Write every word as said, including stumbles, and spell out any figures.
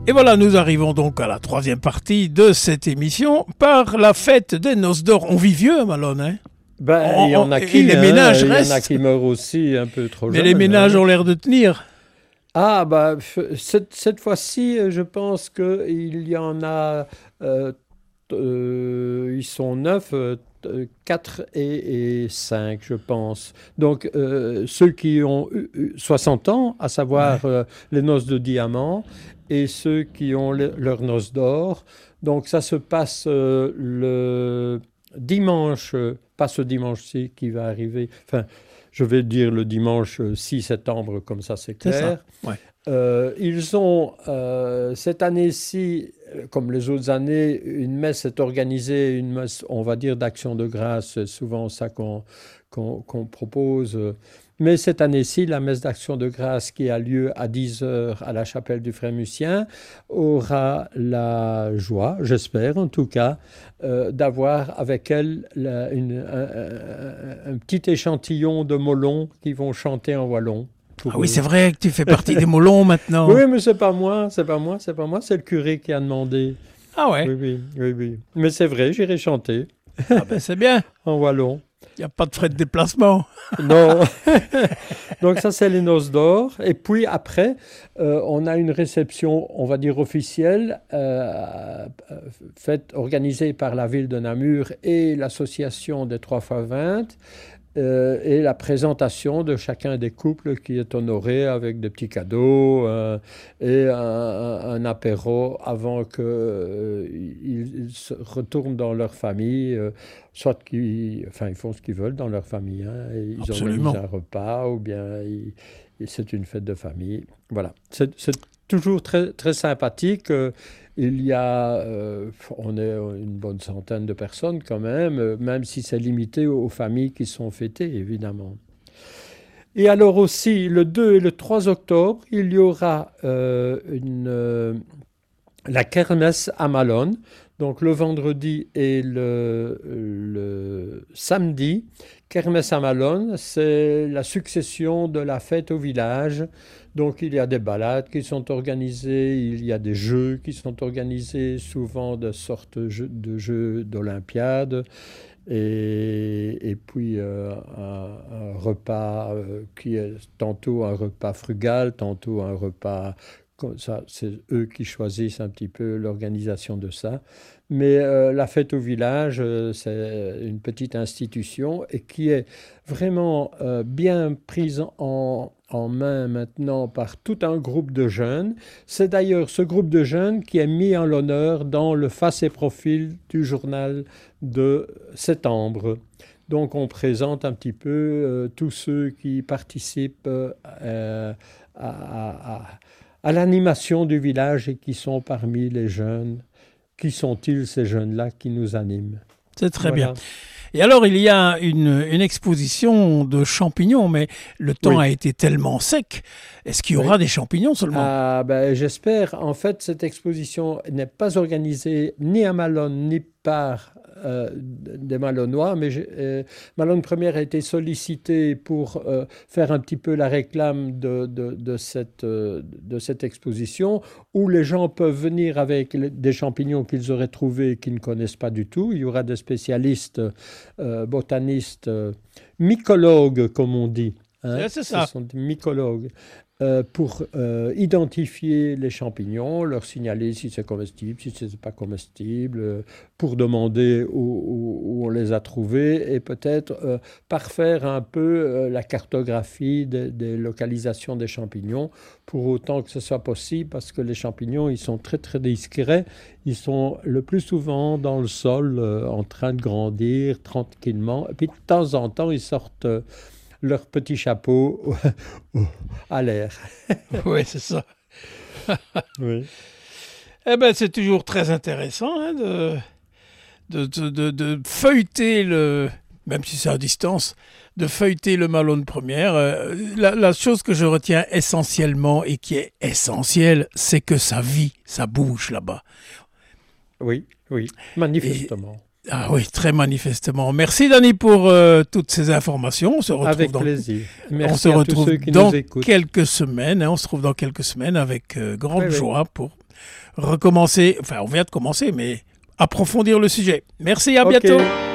Et voilà, nous arrivons donc à la troisième partie de cette émission par la fête des Noces d'Or. On vit vieux, Malone, hein? Ben, on, il y en a qui, les hein, ménages il y restent. en a qui meurent aussi un peu trop Mais jeunes. les ménages hein. ont l'air de tenir. Ah, bah, f- cette, cette fois-ci, je pense qu'il y en a, euh, euh, ils sont neuf, euh, quatre et, et cinq, je pense. Donc, euh, ceux qui ont eu- eu soixante ans, à savoir Ouais. euh, les noces de diamant, et ceux qui ont le- leurs noces d'or. Donc, ça se passe euh, le dimanche, euh, pas ce dimanche-ci qui va arriver, enfin, je vais dire le dimanche euh, six septembre, comme ça c'est C'est ça. clair. Ouais. Euh, ils ont, euh, cette année-ci, euh, comme les autres années, une messe est organisée, une messe, on va dire, d'action de grâce. C'est souvent ça qu'on qu'on, qu'on propose. Mais cette année-ci, la messe d'action de grâce qui a lieu à dix heures à la chapelle du Frère Mucien aura la joie, j'espère en tout cas, euh, d'avoir avec elle la- une- un, un- un petit échantillon de molons qui vont chanter en wallon. Ah Pour oui, eux. c'est vrai que tu fais partie des Molons maintenant. Oui, mais c'est pas moi, c'est pas moi, c'est pas moi, c'est le curé qui a demandé. Ah ouais. Oui, oui, oui, oui. Mais c'est vrai, j'irai chanter Ah ben c'est bien. en wallon. Il n'y a pas de frais de déplacement. Non. Donc ça, c'est les noces d'or. Et puis après, euh, on a une réception, on va dire officielle, euh, euh, faite, organisée par la ville de Namur et l'association des trois fois vingt. Euh, et la présentation de chacun des couples qui est honoré avec des petits cadeaux euh, et un, un, un apéro avant qu'ils euh, ils- ils se retournent dans leur famille, euh, soit qu'ils enfin, ils font ce qu'ils veulent dans leur famille. hein, et ils Absolument. organisent un repas ou bien ils- et c'est une fête de famille. Voilà, c'est c'est toujours très, très sympathique. euh, Il y a, euh, on est une bonne centaine de personnes quand même, euh, même si c'est limité aux, aux familles qui sont fêtées, évidemment. Et alors aussi, le deux et le trois octobre, il y aura euh, une, euh, la kermesse à Malone, donc le vendredi et le, le samedi. Kermesse à Malone, c'est la succession de la fête au village. Donc il y a des balades qui sont organisées, il y a des jeux qui sont organisés, souvent de sortes de jeux, de jeux d'Olympiade. Et, et puis euh, un, un repas euh, qui est tantôt un repas frugal, tantôt un repas comme ça. C'est eux qui choisissent un petit peu l'organisation de ça. Mais euh, la fête au village, euh, c'est une petite institution et qui est vraiment euh, bien prise en, en main maintenant par tout un groupe de jeunes. C'est d'ailleurs ce groupe de jeunes qui est mis en l'honneur dans le face et profil du journal de septembre. Donc on présente un petit peu euh, tous ceux qui participent euh, à, à, à, à l'animation du village et qui sont parmi les jeunes. Qui sont-ils ces jeunes-là qui nous animent? C'est très Voilà. bien. Et alors, il y a une, une exposition de champignons, mais le temps Oui. a été tellement sec. Est-ce qu'il y aura Oui. des champignons seulement? Ah, ben, j'espère. En fait, cette exposition n'est pas organisée ni à Malone ni par euh, des Malonnois, mais j'ai- euh, Malone Première a été sollicité pour euh, faire un petit peu la réclame de, de, de cette, euh, de cette exposition, où les gens peuvent venir avec les- des champignons qu'ils auraient trouvés et qu'ils ne connaissent pas du tout. Il y aura des spécialistes, euh, botanistes, euh, mycologues, comme on dit. hein. C'est- c'est ça. Ce sont des mycologues. euh, pour euh, identifier les champignons, leur signaler si c'est comestible, si ce n'est pas comestible, euh, pour demander où, où- où on les a trouvés et peut-être euh, parfaire un peu euh, la cartographie des, des localisations des champignons, pour autant que ce soit possible, parce que les champignons, ils sont très très discrets, ils sont le plus souvent dans le sol, euh, en train de grandir tranquillement, et puis de temps en temps, ils sortent euh, leur petit chapeau à l'air. Oui, c'est ça. Oui. Eh ben, c'est toujours très intéressant hein, de, de, de, de, de feuilleter le, même si c'est à distance, de feuilleter le Malone Première. Euh, la, la chose que je retiens essentiellement et qui est essentielle, c'est que ça vit, ça bouge là-bas. Oui, oui, manifestement. Et, ah oui, très manifestement. Merci Dani pour euh, toutes ces informations. On se retrouve avec dans, plaisir. Merci on se à tous retrouve ceux qui dans nous écoutent. quelques semaines. Hein, on se retrouve dans quelques semaines avec euh, grande Oui, oui. joie pour recommencer, enfin on vient de commencer, mais approfondir le sujet. Merci, à Ok. bientôt.